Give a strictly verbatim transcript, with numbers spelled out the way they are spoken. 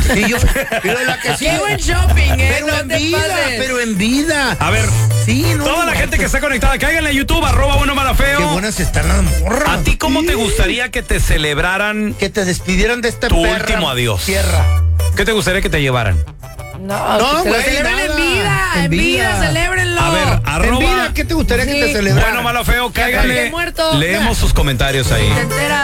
Y yo, pero la que sí. Qué buen shopping, ¿eh? Pero No en te vida, pases. pero en vida. A ver, Sí, no. toda la gente que está conectada, cáiganle a YouTube, arroba bueno mala Qué feo. buenas están las morras. ¿A ti cómo te gustaría que te celebraran? Que te despidieran de esta Tu perra último adiós. tierra. ¿Qué te gustaría que te llevaran? No, No, que te lo güey, celebren en nada. vida, En en vida, vida. celébrenlo. A ver, En arroba vida, ¿qué te gustaría que Sí. te celebraran? bueno malo feo, cáiganle. muerto. Leemos sus comentarios ahí. Te enteras.